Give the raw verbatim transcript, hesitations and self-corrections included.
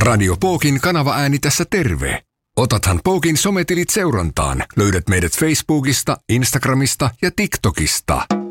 Radio Pookin kanavaääni tässä terve. Otathan Pookin sometilit seurantaan. Löydät meidät Facebookista, Instagramista ja TikTokista.